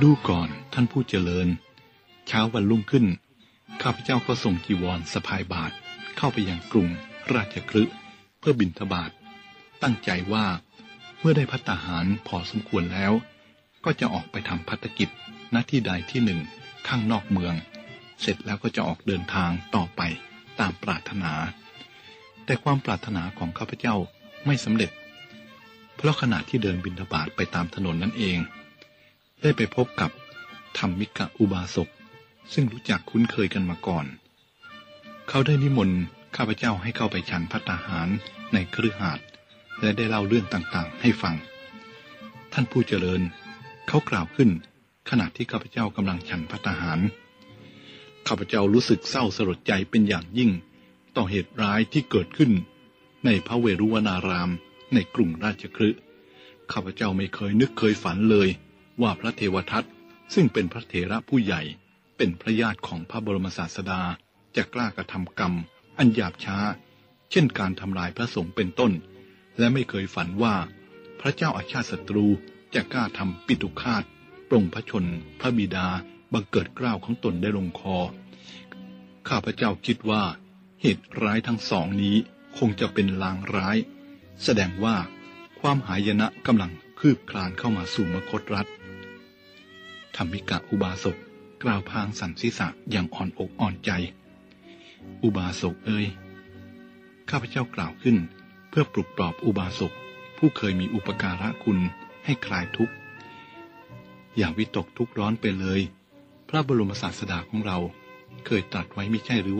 ดูก่อนท่านผู้เจริญเช้าวันรุ่งขึ้นข้าพเจ้าก็ส่งจีวรสะพายบาตรเข้าไปยังกรุงราชคฤห์เพื่อบิณฑบาตตั้งใจว่าเมื่อได้ภัตตาหารพอสมควรแล้วก็จะออกไปทำภัตกิจณที่ใดที่หนึ่งข้างนอกเมืองเสร็จแล้วก็จะออกเดินทางต่อไปตามปรารถนาแต่ความปรารถนาของข้าพเจ้าไม่สำเร็จเพราะขณะที่เดินบิณฑบาตไปตามถนนนั่นเองได้ไปพบกับธัมมิกะอุบาสกซึ่งรู้จักคุ้นเคยกันมาก่อนเขาได้นิมนต์ข้าพเจ้าให้เข้าไปฉันภัตตาหารในคฤหาสน์และได้เล่าเรื่องต่างๆให้ฟังท่านผู้เจริญเขากล่าวขึ้นขณะที่ข้าพเจ้ากำลังฉันภัตตาหารข้าพเจ้ารู้สึกเศร้าสลดใจเป็นอย่างยิ่งต่อเหตุร้ายที่เกิดขึ้นในพระเวรุวนารามในกรุงราชคฤห์ข้าพเจ้าไม่เคยนึกเคยฝันเลยว่าพระเทวทัตซึ่งเป็นพระเถระผู้ใหญ่เป็นพระญาติของพระบรมศาสดาจะกล้ากระทำกรรมอันหยาบช้าเช่นการทำลายพระสงฆ์เป็นต้นและไม่เคยฝันว่าพระเจ้าอาชาติศัตรูจะกล้าทำปิตุฆาตปลงพระชนพระบิดาบังเกิดเกล้าของตนได้ลงคอข้าพเจ้าคิดว่าเหตุร้ายทั้งสองนี้คงจะเป็นลางร้ายแสดงว่าความหายนะกำลังคืบคลานเข้ามาสู่มคธรัฐธัมมิกะอุบาสกกล่าวพลางสั่นศีรษะอย่างอ่อนอกอ่อนใจอุบาสกเอ๋ยข้าพเจ้ากล่าวขึ้นเพื่อปลุกปลอบอุบาสกผู้เคยมีอุปการะคุณให้คลายทุกข์อย่าวิตกทุกข์ร้อนไปเลยพระบรมศาสดาของเราเคยตรัสไว้มิใช่หรือ